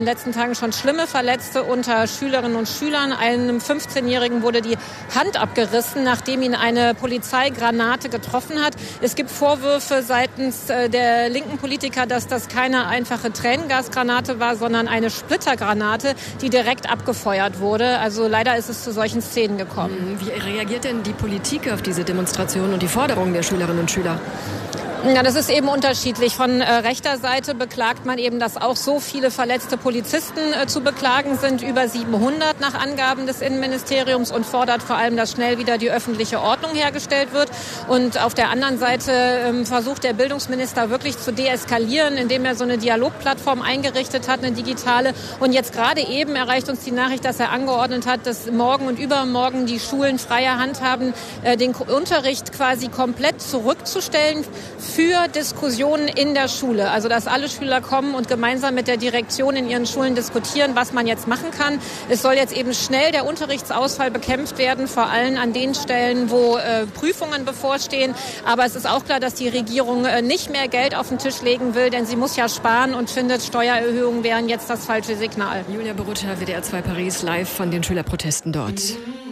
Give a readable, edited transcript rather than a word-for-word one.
In den letzten Tagen schon schlimme Verletzte unter Schülerinnen und Schülern. Einem 15-Jährigen wurde die Hand abgerissen, nachdem ihn eine Polizeigranate getroffen hat. Es gibt Vorwürfe seitens der linken Politiker, dass das keine einfache Tränengasgranate war, sondern eine Splittergranate, die direkt abgefeuert wurde. Also leider ist es zu solchen Szenen gekommen. Wie reagiert denn die Politik auf diese Demonstration und die Forderungen der Schülerinnen und Schüler? Ja, das ist eben unterschiedlich. Von rechter Seite beklagt man eben, dass auch so viele verletzte Polizisten zu beklagen sind, über 700 nach Angaben des Innenministeriums, und fordert vor allem, dass schnell wieder die öffentliche Ordnung hergestellt wird. Und auf der anderen Seite versucht der Bildungsminister wirklich zu deeskalieren, indem er so eine Dialogplattform eingerichtet hat, eine digitale. Und jetzt gerade eben erreicht uns die Nachricht, dass er angeordnet hat, dass morgen und übermorgen die Schulen freie Hand haben, den Unterricht quasi komplett zurückzustellen für Diskussionen in der Schule. Also dass alle Schüler kommen und gemeinsam mit der Direktion in ihren Schulen diskutieren, was man jetzt machen kann. Es soll jetzt eben schnell der Unterrichtsausfall bekämpft werden, vor allem an den Stellen, wo Prüfungen bevorstehen. Aber es ist auch klar, dass die Regierung nicht mehr Geld auf den Tisch legen will, denn sie muss ja sparen und findet, Steuererhöhungen wären jetzt das falsche Signal. Julia Borutta, WDR 2 Paris, live von den Schülerprotesten dort.